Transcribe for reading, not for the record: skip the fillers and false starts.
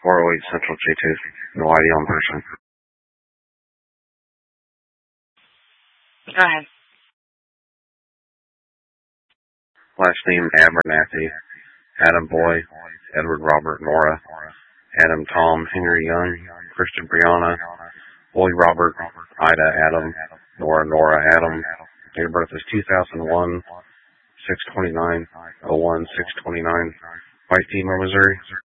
408 Central J2. No ID on person. Go ahead. Last name Abernathy. Adam Boy. Edward Robert Nora. Adam Tom Henry Young. Christian Brianna. Boy Robert. Ida Adam. Nora Adam. Date of birth is 2001. 629. 01 629. White female, Missouri.